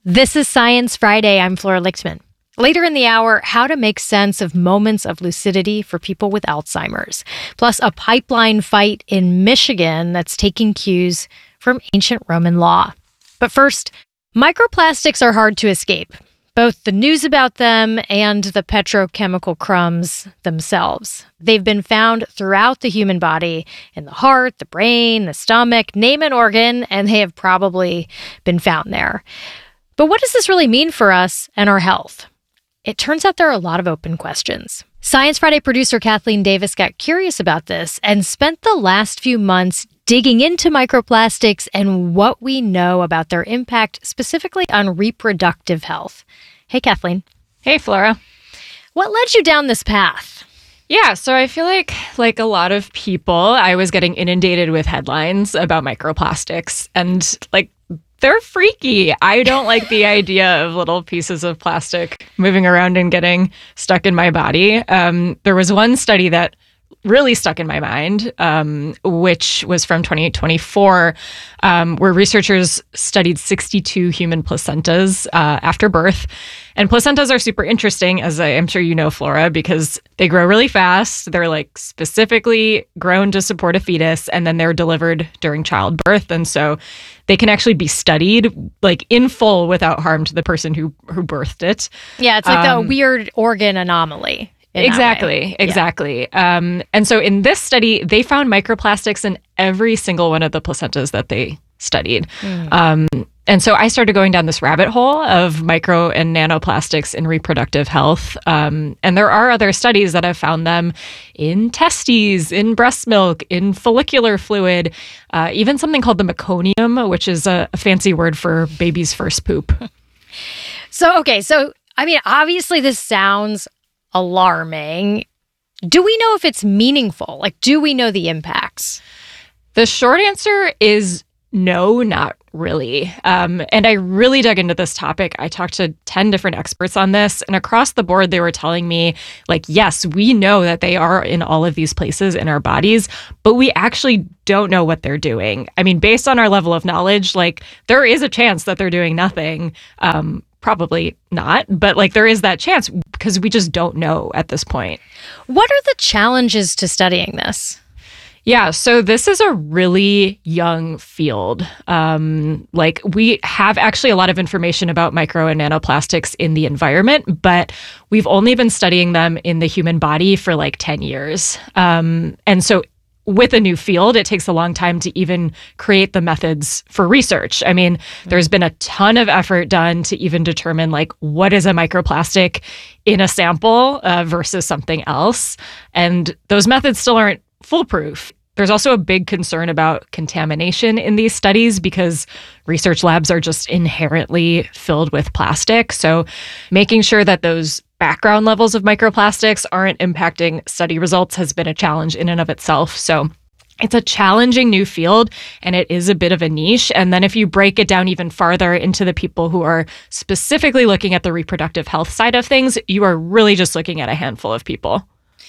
This is Science Friday. I'm Flora Lichtman. Later in the hour, how to make sense of moments of lucidity for people with Alzheimer's, plus a pipeline fight in Michigan that's taking cues from ancient Roman law. But first, microplastics are hard to escape, both the news about them and the petrochemical crumbs themselves. They've been found throughout the human body, in the heart, the brain, the stomach, name an organ, and they have probably been found there. But what does this really mean for us and our health? It turns out there are a lot of open questions. Science Friday producer Kathleen Davis got curious about this and spent the last few months digging into microplastics and what we know about their impact specifically on reproductive health. Hey, Kathleen. Hey, Flora. What led you down this path? Yeah, so I feel like a lot of people, I was getting inundated with headlines about microplastics and they're freaky. I don't like the idea of little pieces of plastic moving around and getting stuck in my body. There was one study that really stuck in my mind, which was from 2024, where researchers studied 62 human placentas after birth. And placentas are super interesting, as I am sure you know, Flora, because they grow really fast. They're specifically grown to support a fetus, and then they're delivered during childbirth. And so they can actually be studied in full without harm to the person who birthed it. Yeah, it's like the weird organ anomaly. Exactly. And so in this study, they found microplastics in every single one of the placentas that they studied. And so I started going down this rabbit hole of micro and nanoplastics in reproductive health. And there are other studies that have found them in testes, in breast milk, in follicular fluid, even something called the meconium, which is a fancy word for baby's first poop. So obviously this sounds alarming. Do we know if it's meaningful? Do we know the impacts? The short answer is no, not really. And I really dug into this topic. I talked to 10 different experts on this, and across the board, they were telling me, yes, we know that they are in all of these places in our bodies, but we actually don't know what they're doing. I mean, based on our level of knowledge, there is a chance that they're doing nothing. Probably not, but there is that chance because we just don't know at this point. What are the challenges to studying this? Yeah, so this is a really young field. We have actually a lot of information about micro and nanoplastics in the environment, but we've only been studying them in the human body for 10 years. And so with a new field, it takes a long time to even create the methods for research. I mean, there's been a ton of effort done to even determine what is a microplastic in a sample versus something else. And those methods still aren't foolproof. There's also a big concern about contamination in these studies because research labs are just inherently filled with plastic. So making sure that those background levels of microplastics aren't impacting study results has been a challenge in and of itself. So it's a challenging new field, and it is a bit of a niche. And then if you break it down even farther into the people who are specifically looking at the reproductive health side of things, you are really just looking at a handful of people.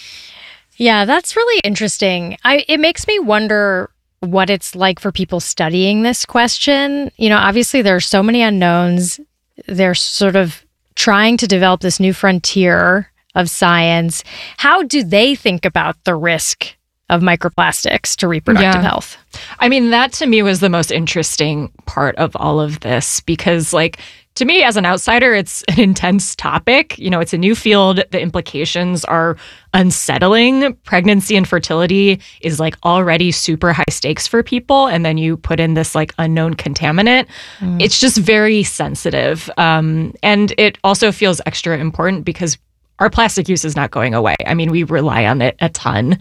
Yeah, that's really interesting. It makes me wonder what it's like for people studying this question. Obviously there are so many unknowns. They're sort of trying to develop this new frontier of science. How do they think about the risk of microplastics to reproductive health? I mean, that to me was the most interesting part of all of this because to me, as an outsider, it's an intense topic. It's a new field. The implications are unsettling. Pregnancy and fertility is already super high stakes for people. And then you put in this unknown contaminant. It's just very sensitive. And it also feels extra important because our plastic use is not going away. I mean, we rely on it a ton.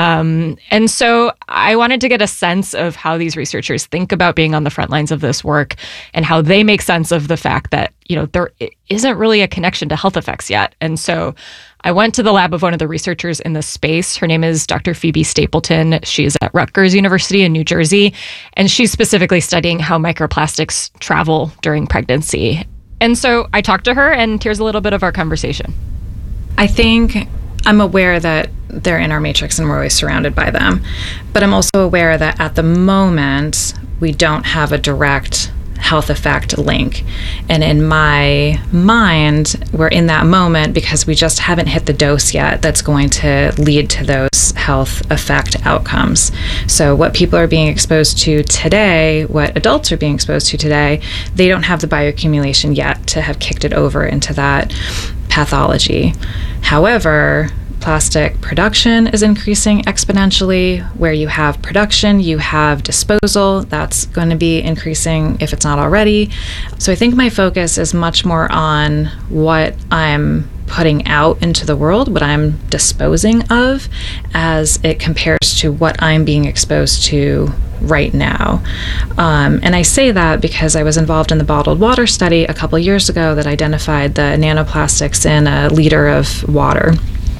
And so I wanted to get a sense of how these researchers think about being on the front lines of this work and how they make sense of the fact that, there isn't really a connection to health effects yet. And so I went to the lab of one of the researchers in this space. Her name is Dr. Phoebe Stapleton. She is at Rutgers University in New Jersey, and she's specifically studying how microplastics travel during pregnancy. And so I talked to her, and here's a little bit of our conversation. I think I'm aware that they're in our matrix and we're always surrounded by them. But I'm also aware that at the moment, we don't have a direct health effect link. And in my mind, we're in that moment because we just haven't hit the dose yet that's going to lead to those health effect outcomes. So what people are being exposed to today, what adults are being exposed to today, they don't have the bioaccumulation yet to have kicked it over into that pathology. However, plastic production is increasing exponentially. Where you have production, you have disposal. That's going to be increasing if it's not already. So I think my focus is much more on what I'm putting out into the world, what I'm disposing of, as it compares to what I'm being exposed to right now. And I say that because I was involved in the bottled water study a couple years ago that identified the nanoplastics in a liter of water.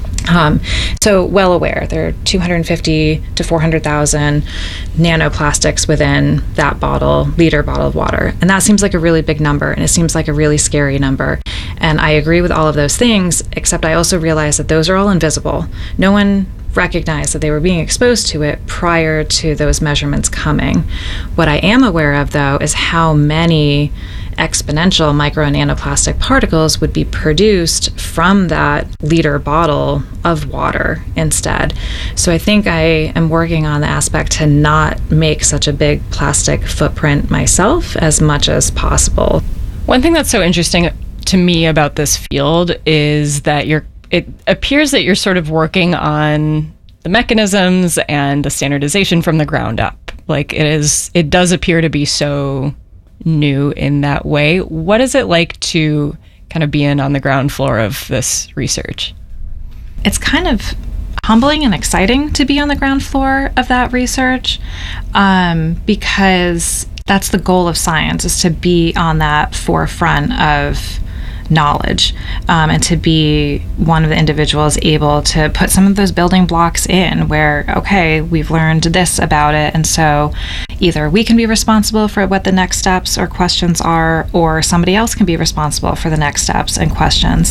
So well aware, there are 250 to 400,000 nanoplastics within that liter bottle of water. And that seems like a really big number, and it seems like a really scary number. And I agree with all of those things, except I also realize that those are all invisible. No one recognized that they were being exposed to it prior to those measurements coming. What I am aware of, though, is how many exponential micro and nanoplastic particles would be produced from that liter bottle of water instead. So I think I am working on the aspect to not make such a big plastic footprint myself as much as possible. One thing that's so interesting to me about this field is that it appears that you're sort of working on the mechanisms and the standardization from the ground up. Like it does appear to be so new in that way. What is it like to kind of be on the ground floor of this research? It's kind of humbling and exciting to be on the ground floor of that research, because that's the goal of science, is to be on that forefront of knowledge, and to be one of the individuals able to put some of those building blocks in where, okay, we've learned this about it, and so either we can be responsible for what the next steps or questions are, or somebody else can be responsible for the next steps and questions.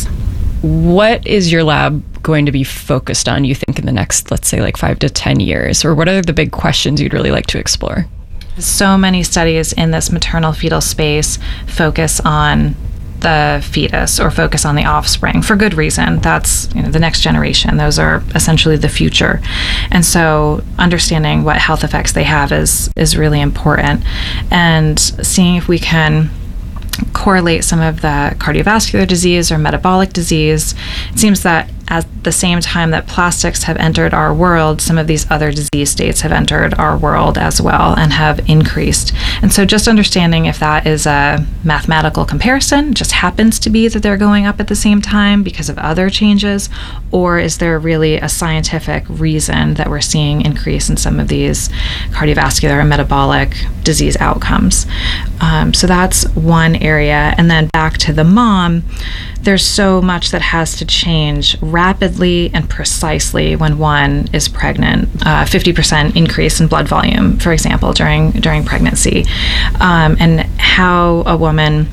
What is your lab going to be focused on, you think, in the next, let's say, like 5 to 10 years? Or what are the big questions you'd really like to explore? So many studies in this maternal fetal space focus on the fetus or focus on the offspring for good reason. That's the next generation. Those are essentially the future. And so understanding what health effects they have is really important, and seeing if we can correlate some of the cardiovascular disease or metabolic disease. It seems that at the same time that plastics have entered our world, some of these other disease states have entered our world as well and have increased. And so just understanding if that is a mathematical comparison, just happens to be that they're going up at the same time because of other changes, or is there really a scientific reason that we're seeing increase in some of these cardiovascular and metabolic disease outcomes? So that's one area. And then back to the mom, there's so much that has to change rapidly and precisely when one is pregnant. 50% increase in blood volume, for example, during pregnancy, and how a woman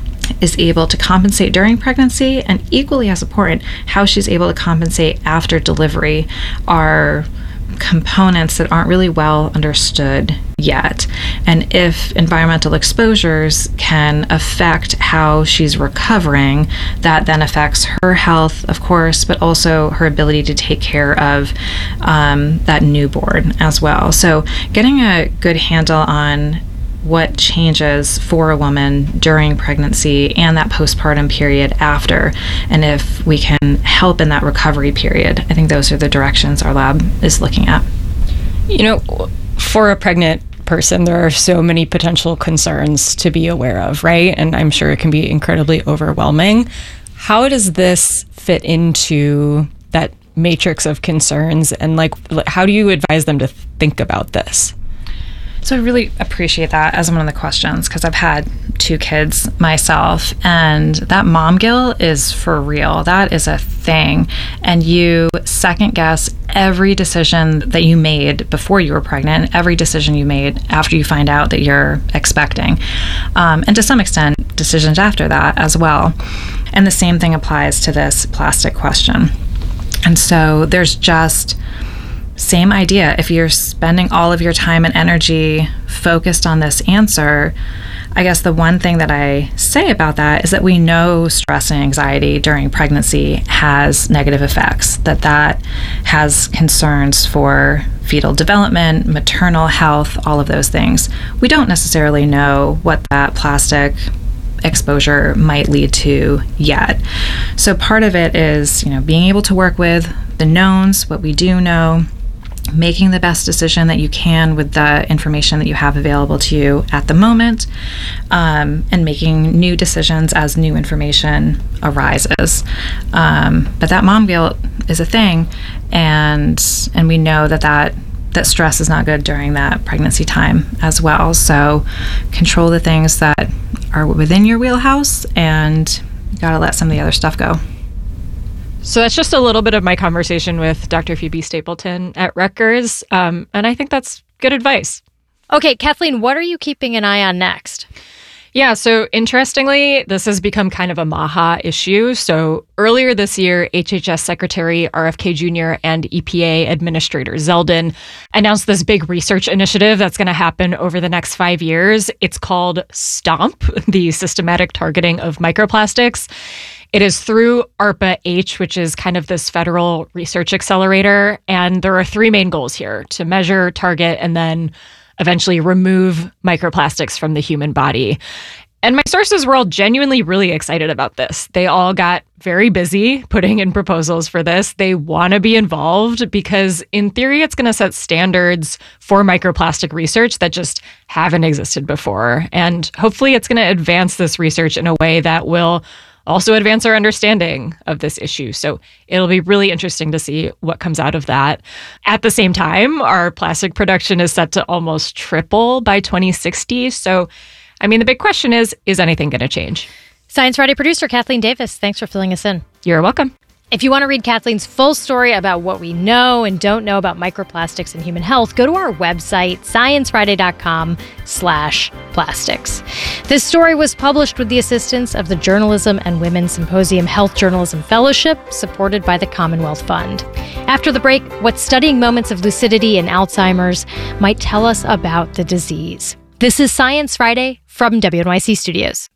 is able to compensate during pregnancy, and equally as important, how she's able to compensate after delivery, are components that aren't really well understood yet. And if environmental exposures can affect how she's recovering, that then affects her health, of course, but also her ability to take care of that newborn as well. So getting a good handle on what changes for a woman during pregnancy and that postpartum period after, and if we can help in that recovery period, I think those are the directions our lab is looking at. For a pregnant person, there are so many potential concerns to be aware of, right? And I'm sure it can be incredibly overwhelming. How does this fit into that matrix of concerns, and how do you advise them to think about this? So I really appreciate that as one of the questions, because I've had 2 kids myself, and that mom guilt is for real. That is a thing. And you second guess every decision that you made before you were pregnant, every decision you made after you find out that you're expecting, and to some extent, decisions after that as well. And the same thing applies to this plastic question. And so there's just same idea. If you're spending all of your time and energy focused on this answer, I guess the one thing that I say about that is that we know stress and anxiety during pregnancy has negative effects, that has concerns for fetal development, maternal health, all of those things. We don't necessarily know what that plastic exposure might lead to yet. So part of it is, being able to work with the knowns, what we do know, making the best decision that you can with the information that you have available to you at the moment, and making new decisions as new information arises. But that mom guilt is a thing, and we know that stress is not good during that pregnancy time as well. So control the things that are within your wheelhouse, and you got to let some of the other stuff go. So that's just a little bit of my conversation with Dr. Phoebe Stapleton at Rutgers, and I think that's good advice. Okay, Kathleen, what are you keeping an eye on next? Yeah, so interestingly, this has become kind of a MAHA issue. So earlier this year, HHS Secretary RFK Jr. and EPA Administrator Zeldin announced this big research initiative that's going to happen over the next 5 years. It's called STOMP, the Systematic Targeting of Microplastics. It is through ARPA-H, which is kind of this federal research accelerator. And there are 3 main goals here: to measure, target, and then eventually remove microplastics from the human body. And my sources were all genuinely really excited about this. They all got very busy putting in proposals for this. They want to be involved because in theory, it's going to set standards for microplastic research that just haven't existed before. And hopefully it's going to advance this research in a way that will also advance our understanding of this issue. So it'll be really interesting to see what comes out of that. At the same time, our plastic production is set to almost triple by 2060. So, the big question is anything going to change? Science Friday producer Kathleen Davis, thanks for filling us in. You're welcome. If you want to read Kathleen's full story about what we know and don't know about microplastics and human health, go to our website, sciencefriday.com/plastics. This story was published with the assistance of the Journalism and Women's Symposium Health Journalism Fellowship, supported by the Commonwealth Fund. After the break, what studying moments of lucidity in Alzheimer's might tell us about the disease. This is Science Friday from WNYC Studios.